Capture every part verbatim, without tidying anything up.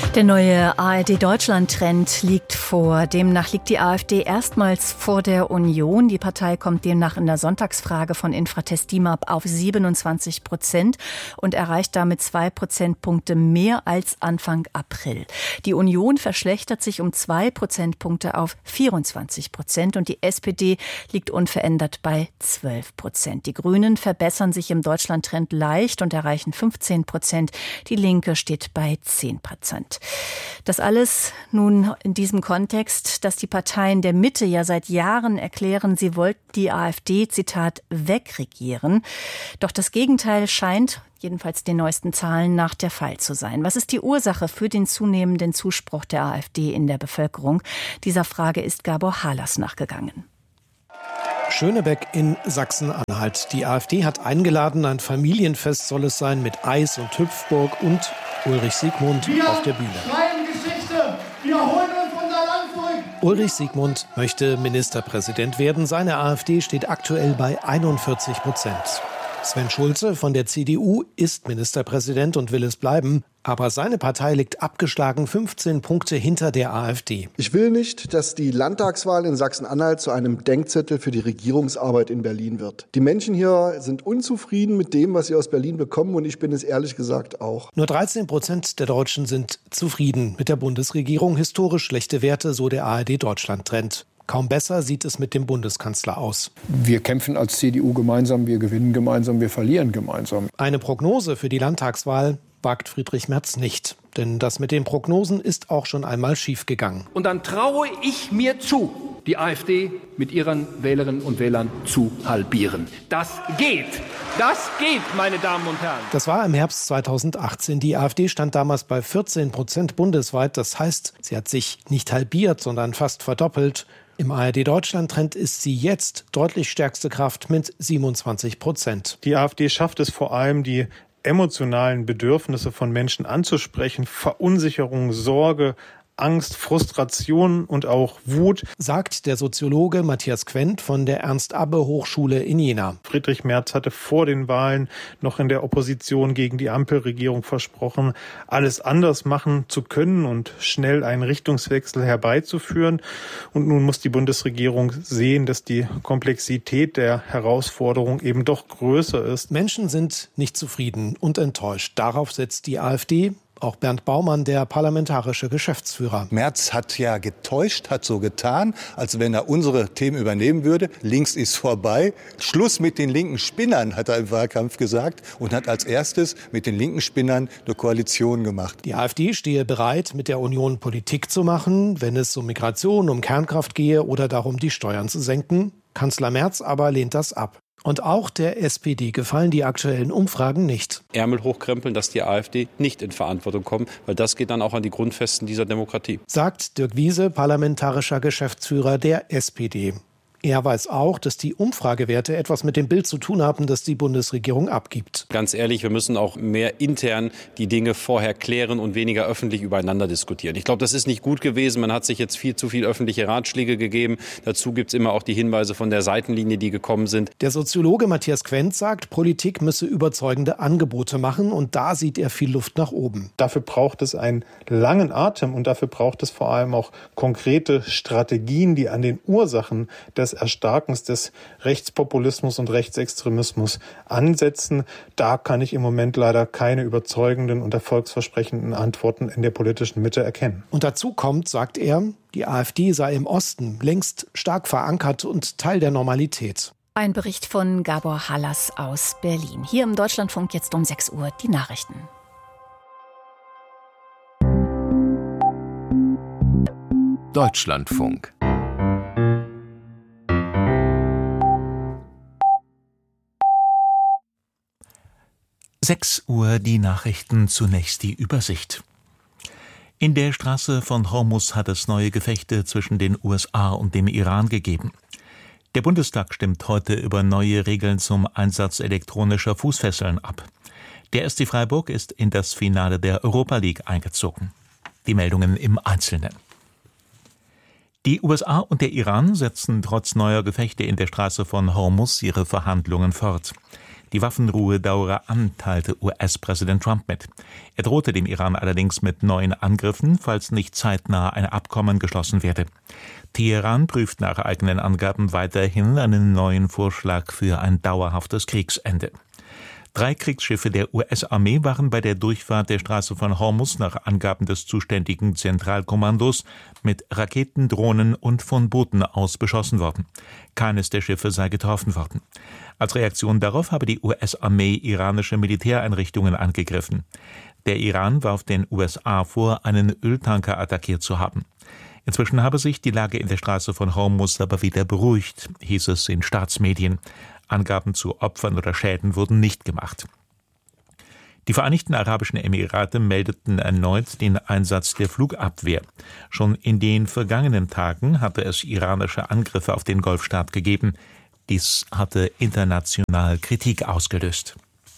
Der neue A R D-Deutschland-Trend liegt vor. Demnach liegt die AfD erstmals vor der Union. Die Partei kommt demnach in der Sonntagsfrage von Infratest DIMAP auf siebenundzwanzig Prozent und erreicht damit zwei Prozentpunkte mehr als Anfang April. Die Union verschlechtert sich um zwei Prozentpunkte auf vierundzwanzig Prozent und die S P D liegt unverändert bei zwölf Prozent. Die Grünen verbessern sich im Deutschland-Trend leicht und erreichen fünfzehn Prozent. Die Linke steht bei zehn Prozent. Das alles nun in diesem Kontext, dass die Parteien der Mitte ja seit Jahren erklären, sie wollten die AfD, Zitat, wegregieren. Doch das Gegenteil scheint, jedenfalls den neuesten Zahlen nach, der Fall zu sein. Was ist die Ursache für den zunehmenden Zuspruch der AfD in der Bevölkerung? Dieser Frage ist Gabor Halas nachgegangen. Schönebeck in Sachsen-Anhalt. Die AfD hat eingeladen, ein Familienfest soll es sein mit Eis und Hüpfburg und Ulrich Siegmund wir auf der Bühne. schreiben Geschichte, wir holen uns unser Land zurück. Ulrich Siegmund möchte Ministerpräsident werden. Seine AfD steht aktuell bei einundvierzig Prozent. Sven Schulze von der C D U ist Ministerpräsident und will es bleiben. Aber seine Partei liegt abgeschlagen fünfzehn Punkte hinter der AfD. Ich will nicht, dass die Landtagswahl in Sachsen-Anhalt zu einem Denkzettel für die Regierungsarbeit in Berlin wird. Die Menschen hier sind unzufrieden mit dem, was sie aus Berlin bekommen, und ich bin es ehrlich gesagt auch. Nur dreizehn Prozent der Deutschen sind zufrieden mit der Bundesregierung. Historisch schlechte Werte, so der A R D-Deutschland-Trend. Kaum besser sieht es mit dem Bundeskanzler aus. Wir kämpfen als C D U gemeinsam, wir gewinnen gemeinsam, wir verlieren gemeinsam. Eine Prognose für die Landtagswahl wagt Friedrich Merz nicht. Denn das mit den Prognosen ist auch schon einmal schiefgegangen. Und dann traue ich mir zu, die AfD mit ihren Wählerinnen und Wählern zu halbieren. Das geht. Das geht, meine Damen und Herren. Das war im Herbst zweitausendachtzehn. Die AfD stand damals bei vierzehn Prozent bundesweit. Das heißt, sie hat sich nicht halbiert, sondern fast verdoppelt. Im A R D-Deutschland-Trend ist sie jetzt deutlich stärkste Kraft mit siebenundzwanzig Prozent. Die AfD schafft es vor allem, die emotionalen Bedürfnisse von Menschen anzusprechen, Verunsicherung, Sorge, Angst, Frustration und auch Wut, sagt der Soziologe Matthias Quent von der Ernst-Abbe-Hochschule in Jena. Friedrich Merz hatte vor den Wahlen noch in der Opposition gegen die Ampelregierung versprochen, alles anders machen zu können und schnell einen Richtungswechsel herbeizuführen. Und nun muss die Bundesregierung sehen, dass die Komplexität der Herausforderung eben doch größer ist. Menschen sind nicht zufrieden und enttäuscht. Darauf setzt die AfD. Auch Bernd Baumann, der parlamentarische Geschäftsführer. Merz hat ja getäuscht, hat so getan, als wenn er unsere Themen übernehmen würde. Links ist vorbei. Schluss mit den linken Spinnern, hat er im Wahlkampf gesagt. Und hat als erstes mit den linken Spinnern eine Koalition gemacht. Die AfD stehe bereit, mit der Union Politik zu machen, wenn es um Migration, um Kernkraft gehe oder darum, die Steuern zu senken. Kanzler Merz aber lehnt das ab. Und auch der S P D gefallen die aktuellen Umfragen nicht. Ärmel hochkrempeln, dass die AfD nicht in Verantwortung kommt, weil das geht dann auch an die Grundfesten dieser Demokratie. Sagt Dirk Wiese, parlamentarischer Geschäftsführer der S P D. Er weiß auch, dass die Umfragewerte etwas mit dem Bild zu tun haben, das die Bundesregierung abgibt. Ganz ehrlich, wir müssen auch mehr intern die Dinge vorher klären und weniger öffentlich übereinander diskutieren. Ich glaube, das ist nicht gut gewesen. Man hat sich jetzt viel zu viel öffentliche Ratschläge gegeben. Dazu gibt es immer auch die Hinweise von der Seitenlinie, die gekommen sind. Der Soziologe Matthias Quent sagt, Politik müsse überzeugende Angebote machen und da sieht er viel Luft nach oben. Dafür braucht es einen langen Atem und dafür braucht es vor allem auch konkrete Strategien, die an den Ursachen des Erstarkens des Rechtspopulismus und Rechtsextremismus ansetzen. Da kann ich im Moment leider keine überzeugenden und erfolgsversprechenden Antworten in der politischen Mitte erkennen. Und dazu kommt, sagt er, die AfD sei im Osten längst stark verankert und Teil der Normalität. Ein Bericht von Gabor Halas aus Berlin. Hier im Deutschlandfunk jetzt um sechs Uhr die Nachrichten. Deutschlandfunk. sechs Uhr die Nachrichten, zunächst die Übersicht. In der Straße von Hormuz hat es neue Gefechte zwischen den U S A und dem Iran gegeben. Der Bundestag stimmt heute über neue Regeln zum Einsatz elektronischer Fußfesseln ab. Der S C Freiburg ist in das Finale der Europa League eingezogen. Die Meldungen im Einzelnen. Die U S A und der Iran setzen trotz neuer Gefechte in der Straße von Hormuz ihre Verhandlungen fort. Die Waffenruhe dauere an, teilte U S-Präsident Trump mit. Er drohte dem Iran allerdings mit neuen Angriffen, falls nicht zeitnah ein Abkommen geschlossen werde. Teheran prüft nach eigenen Angaben weiterhin einen neuen Vorschlag für ein dauerhaftes Kriegsende. Drei Kriegsschiffe der U S-Armee waren bei der Durchfahrt der Straße von Hormuz nach Angaben des zuständigen Zentralkommandos mit Raketen, Drohnen und von Booten aus beschossen worden. Keines der Schiffe sei getroffen worden. Als Reaktion darauf habe die U S-Armee iranische Militäreinrichtungen angegriffen. Der Iran warf den U S A vor, einen Öltanker attackiert zu haben. Inzwischen habe sich die Lage in der Straße von Hormuz aber wieder beruhigt, hieß es in Staatsmedien. Angaben zu Opfern oder Schäden wurden nicht gemacht. Die Vereinigten Arabischen Emirate meldeten erneut den Einsatz der Flugabwehr. Schon in den vergangenen Tagen hatte es iranische Angriffe auf den Golfstaat gegeben. Dies hatte international Kritik ausgelöst.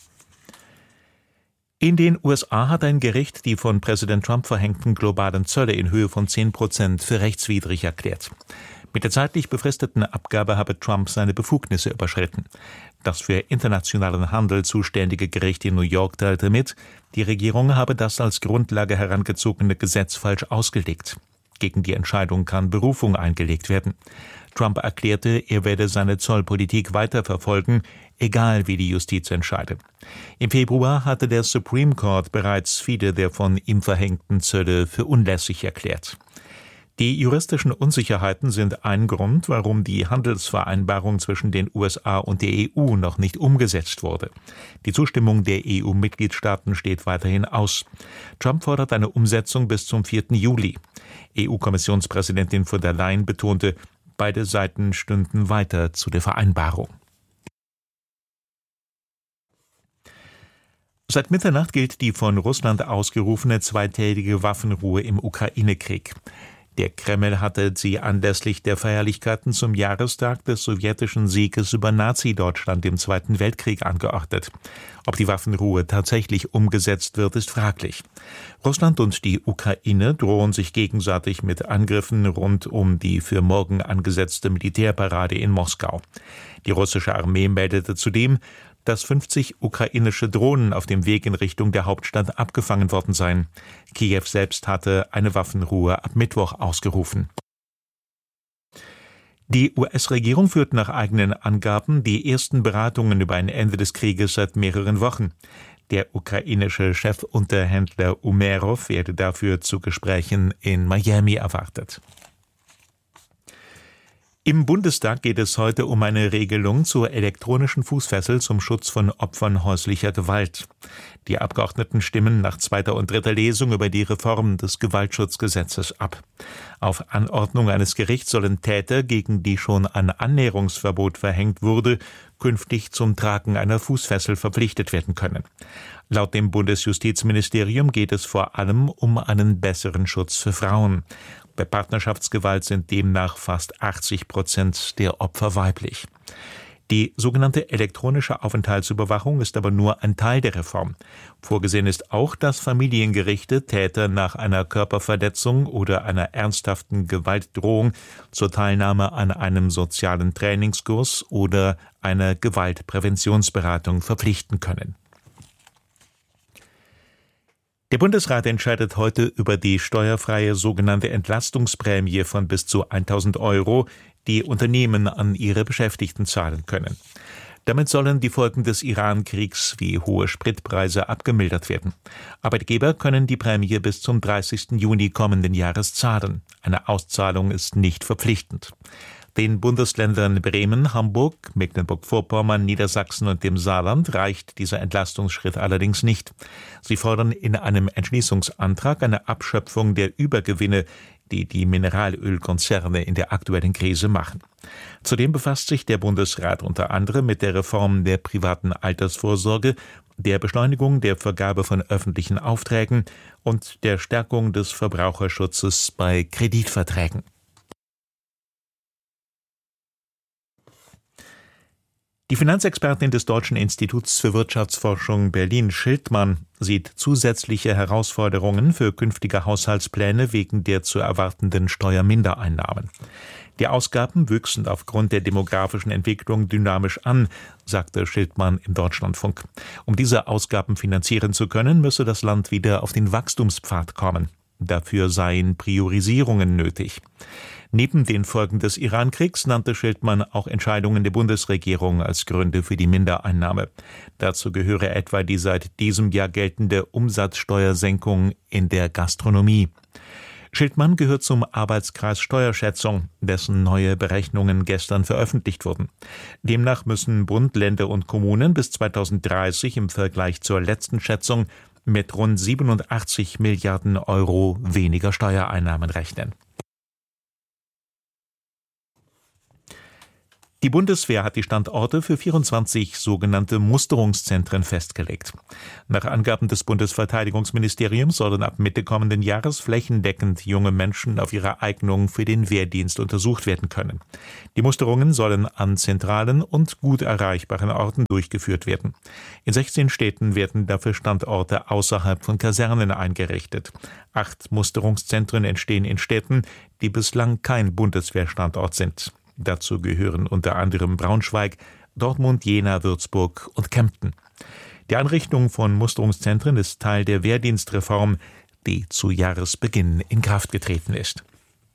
In den U S A hat ein Gericht die von Präsident Trump verhängten globalen Zölle in Höhe von zehn Prozent für rechtswidrig erklärt. Mit der zeitlich befristeten Abgabe habe Trump seine Befugnisse überschritten. Das für internationalen Handel zuständige Gericht in New York teilte mit, die Regierung habe das als Grundlage herangezogene Gesetz falsch ausgelegt. Gegen die Entscheidung kann Berufung eingelegt werden. Trump erklärte, er werde seine Zollpolitik weiterverfolgen, egal wie die Justiz entscheide. Im Februar hatte der Supreme Court bereits viele der von ihm verhängten Zölle für unlässig erklärt. Die juristischen Unsicherheiten sind ein Grund, warum die Handelsvereinbarung zwischen den U S A und der E U noch nicht umgesetzt wurde. Die Zustimmung der E U-Mitgliedstaaten steht weiterhin aus. Trump fordert eine Umsetzung bis zum vierten Juli. E U-Kommissionspräsidentin von der Leyen betonte, beide Seiten stünden weiter zu der Vereinbarung. Seit Mitternacht gilt die von Russland ausgerufene zweitägige Waffenruhe im Ukraine-Krieg. Der Kreml hatte sie anlässlich der Feierlichkeiten zum Jahrestag des sowjetischen Sieges über Nazi-Deutschland im Zweiten Weltkrieg angeordnet. Ob die Waffenruhe tatsächlich umgesetzt wird, ist fraglich. Russland und die Ukraine drohen sich gegenseitig mit Angriffen rund um die für morgen angesetzte Militärparade in Moskau. Die russische Armee meldete zudem, dass fünfzig ukrainische Drohnen auf dem Weg in Richtung der Hauptstadt abgefangen worden seien. Kiew selbst hatte eine Waffenruhe ab Mittwoch ausgerufen. Die U S-Regierung führt nach eigenen Angaben die ersten Beratungen über ein Ende des Krieges seit mehreren Wochen. Der ukrainische Chefunterhändler Umerov werde dafür zu Gesprächen in Miami erwartet. Im Bundestag geht es heute um eine Regelung zur elektronischen Fußfessel zum Schutz von Opfern häuslicher Gewalt. Die Abgeordneten stimmen nach zweiter und dritter Lesung über die Reform des Gewaltschutzgesetzes ab. Auf Anordnung eines Gerichts sollen Täter, gegen die schon ein Annäherungsverbot verhängt wurde, künftig zum Tragen einer Fußfessel verpflichtet werden können. Laut dem Bundesjustizministerium geht es vor allem um einen besseren Schutz für Frauen. Bei Partnerschaftsgewalt sind demnach fast achtzig Prozent der Opfer weiblich. Die sogenannte elektronische Aufenthaltsüberwachung ist aber nur ein Teil der Reform. Vorgesehen ist auch, dass Familiengerichte Täter nach einer Körperverletzung oder einer ernsthaften Gewaltdrohung zur Teilnahme an einem sozialen Trainingskurs oder einer Gewaltpräventionsberatung verpflichten können. Der Bundesrat entscheidet heute über die steuerfreie sogenannte Entlastungsprämie von bis zu tausend Euro, die Unternehmen an ihre Beschäftigten zahlen können. Damit sollen die Folgen des Iran-Kriegs wie hohe Spritpreise abgemildert werden. Arbeitgeber können die Prämie bis zum dreißigsten Juni kommenden Jahres zahlen. Eine Auszahlung ist nicht verpflichtend. Den Bundesländern Bremen, Hamburg, Mecklenburg-Vorpommern, Niedersachsen und dem Saarland reicht dieser Entlastungsschritt allerdings nicht. Sie fordern in einem Entschließungsantrag eine Abschöpfung der Übergewinne, die die Mineralölkonzerne in der aktuellen Krise machen. Zudem befasst sich der Bundesrat unter anderem mit der Reform der privaten Altersvorsorge, der Beschleunigung der Vergabe von öffentlichen Aufträgen und der Stärkung des Verbraucherschutzes bei Kreditverträgen. Die Finanzexpertin des Deutschen Instituts für Wirtschaftsforschung Berlin, Schildmann, sieht zusätzliche Herausforderungen für künftige Haushaltspläne wegen der zu erwartenden Steuermindereinnahmen. Die Ausgaben wüchsen aufgrund der demografischen Entwicklung dynamisch an, sagte Schildmann im Deutschlandfunk. Um diese Ausgaben finanzieren zu können, müsse das Land wieder auf den Wachstumspfad kommen. Dafür seien Priorisierungen nötig. Neben den Folgen des Iran-Kriegs nannte Schildmann auch Entscheidungen der Bundesregierung als Gründe für die Mindereinnahme. Dazu gehöre etwa die seit diesem Jahr geltende Umsatzsteuersenkung in der Gastronomie. Schildmann gehört zum Arbeitskreis Steuerschätzung, dessen neue Berechnungen gestern veröffentlicht wurden. Demnach müssen Bund, Länder und Kommunen bis zweitausenddreißig im Vergleich zur letzten Schätzung mit rund siebenundachtzig Milliarden Euro weniger Steuereinnahmen rechnen. Die Bundeswehr hat die Standorte für vierundzwanzig sogenannte Musterungszentren festgelegt. Nach Angaben des Bundesverteidigungsministeriums sollen ab Mitte kommenden Jahres flächendeckend junge Menschen auf ihre Eignung für den Wehrdienst untersucht werden können. Die Musterungen sollen an zentralen und gut erreichbaren Orten durchgeführt werden. In sechzehn Städten werden dafür Standorte außerhalb von Kasernen eingerichtet. Acht Musterungszentren entstehen in Städten, die bislang kein Bundeswehrstandort sind. Dazu gehören unter anderem Braunschweig, Dortmund, Jena, Würzburg und Kempten. Die Einrichtung von Musterungszentren ist Teil der Wehrdienstreform, die zu Jahresbeginn in Kraft getreten ist.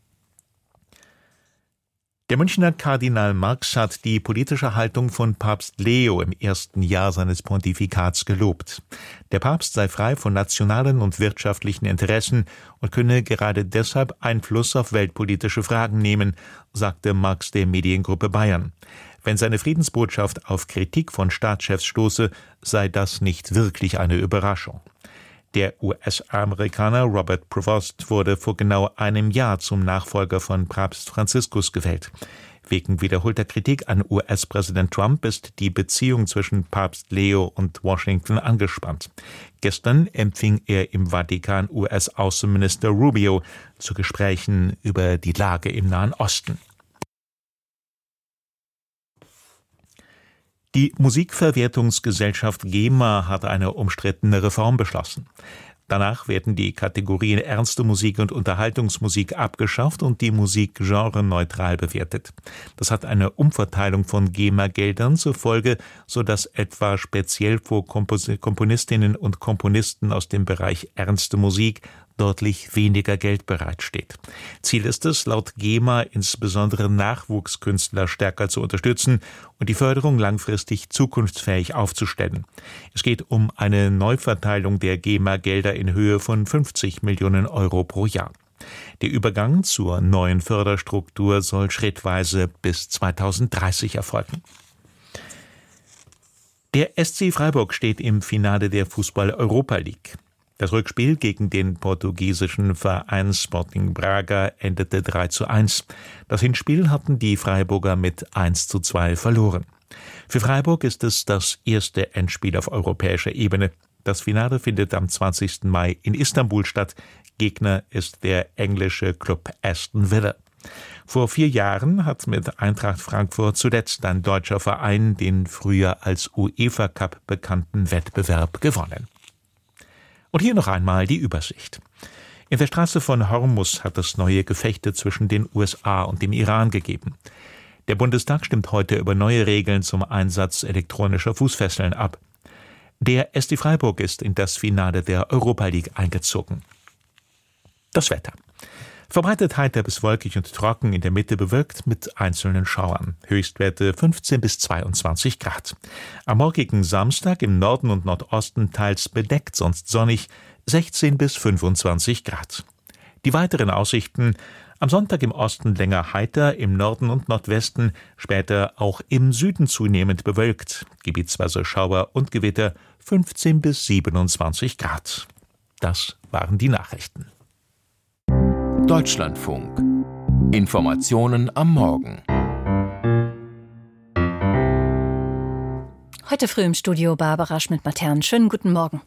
Der Münchner Kardinal Marx hat die politische Haltung von Papst Leo im ersten Jahr seines Pontifikats gelobt. Der Papst sei frei von nationalen und wirtschaftlichen Interessen und könne gerade deshalb Einfluss auf weltpolitische Fragen nehmen, sagte Marx der Mediengruppe Bayern. Wenn seine Friedensbotschaft auf Kritik von Staatschefs stoße, sei das nicht wirklich eine Überraschung. Der U S-Amerikaner Robert Prevost wurde vor genau einem Jahr zum Nachfolger von Papst Franziskus gewählt. Wegen wiederholter Kritik an U S-Präsident Trump ist die Beziehung zwischen Papst Leo und Washington angespannt. Gestern empfing er im Vatikan U S-Außenminister Rubio zu Gesprächen über die Lage im Nahen Osten. Die Musikverwertungsgesellschaft GEMA hat eine umstrittene Reform beschlossen. Danach werden die Kategorien ernste Musik und Unterhaltungsmusik abgeschafft und die Musik genreneutral bewertet. Das hat eine Umverteilung von GEMA-Geldern zur Folge, sodass etwa speziell für Komponistinnen und Komponisten aus dem Bereich ernste Musik deutlich weniger Geld bereitsteht. Ziel ist es, laut GEMA insbesondere Nachwuchskünstler stärker zu unterstützen und die Förderung langfristig zukunftsfähig aufzustellen. Es geht um eine Neuverteilung der GEMA-Gelder in Höhe von fünfzig Millionen Euro pro Jahr. Der Übergang zur neuen Förderstruktur soll schrittweise bis zweitausenddreißig erfolgen. Der S C Freiburg steht im Finale der Fußball-Europa League. Das Rückspiel gegen den portugiesischen Verein Sporting Braga endete drei zu eins. Das Hinspiel hatten die Freiburger mit eins zu zwei verloren. Für Freiburg ist es das erste Endspiel auf europäischer Ebene. Das Finale findet am zwanzigsten Mai in Istanbul statt. Gegner ist der englische Club Aston Villa. Vor vier Jahren hat mit Eintracht Frankfurt zuletzt ein deutscher Verein den früher als UEFA Cup bekannten Wettbewerb gewonnen. Und hier noch einmal die Übersicht. In der Straße von Hormuz hat es neue Gefechte zwischen den U S A und dem Iran gegeben. Der Bundestag stimmt heute über neue Regeln zum Einsatz elektronischer Fußfesseln ab. Der S C Freiburg ist in das Finale der Europa League eingezogen. Das Wetter. Verbreitet heiter bis wolkig und trocken, in der Mitte bewölkt mit einzelnen Schauern. Höchstwerte fünfzehn bis zweiundzwanzig Grad. Am morgigen Samstag im Norden und Nordosten teils bedeckt, sonst sonnig, sechzehn bis fünfundzwanzig Grad. Die weiteren Aussichten: am Sonntag im Osten länger heiter, im Norden und Nordwesten, später auch im Süden zunehmend bewölkt. Gebietsweise Schauer und Gewitter, fünfzehn bis siebenundzwanzig Grad. Das waren die Nachrichten. Deutschlandfunk. Informationen am Morgen. Heute früh im Studio Barbara Schmidt-Matern. Schönen guten Morgen.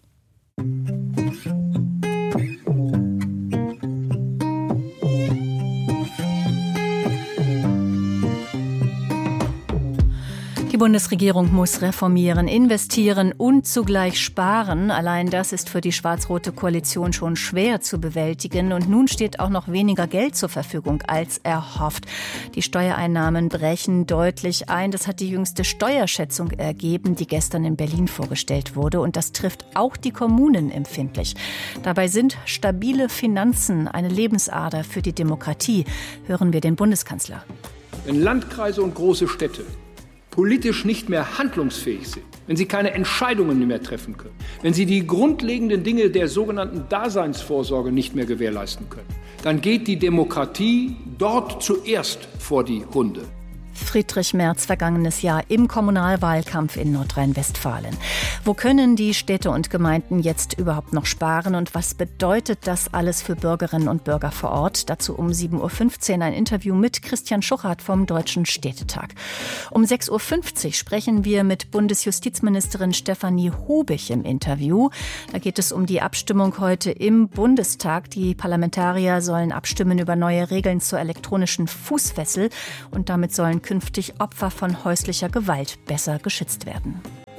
Die Bundesregierung muss reformieren, investieren und zugleich sparen. Allein das ist für die schwarz-rote Koalition schon schwer zu bewältigen. Und nun steht auch noch weniger Geld zur Verfügung als erhofft. Die Steuereinnahmen brechen deutlich ein. Das hat die jüngste Steuerschätzung ergeben, die gestern in Berlin vorgestellt wurde. Und das trifft auch die Kommunen empfindlich. Dabei sind stabile Finanzen eine Lebensader für die Demokratie. Hören wir den Bundeskanzler. Wenn Landkreise und große Städte politisch nicht mehr handlungsfähig sind, wenn sie keine Entscheidungen mehr treffen können, wenn sie die grundlegenden Dinge der sogenannten Daseinsvorsorge nicht mehr gewährleisten können, dann geht die Demokratie dort zuerst vor die Hunde. Friedrich Merz vergangenes Jahr im Kommunalwahlkampf in Nordrhein-Westfalen. Wo können die Städte und Gemeinden jetzt überhaupt noch sparen und was bedeutet das alles für Bürgerinnen und Bürger vor Ort? Dazu um sieben Uhr fünfzehn ein Interview mit Christian Schuchart vom Deutschen Städtetag. Um sechs Uhr fünfzig sprechen wir mit Bundesjustizministerin Stefanie Hubich im Interview. Da geht es um die Abstimmung heute im Bundestag. Die Parlamentarier sollen abstimmen über neue Regeln zur elektronischen Fußfessel und damit sollen künftig Opfer von häuslicher Gewalt besser geschützt werden.